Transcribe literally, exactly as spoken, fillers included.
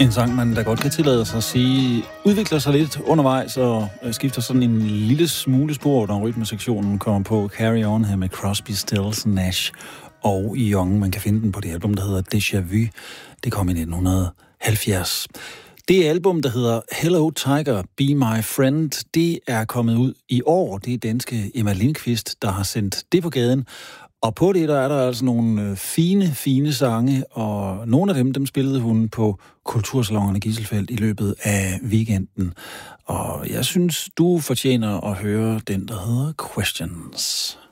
En sang, man da godt kan tillade sig at sige, udvikler sig lidt undervejs og skifter sådan en lille smule spor, når rytmesektionen kommer på. Carry On her med Crosby, Stills, Nash og Young. Man kan finde den på det album, der hedder Déjà Vu. Det kom i nitten halvfjerds. Det album, der hedder Hello Tiger, Be My Friend, det er kommet ud i år. Det er danske Emma Lindqvist, der har sendt det på gaden. Og på det, der er der altså nogle fine, fine sange, og nogle af dem, dem spillede hun på Kultursalonerne Gisselfeld i løbet af weekenden. Og jeg synes, du fortjener at høre den, der hedder Questions.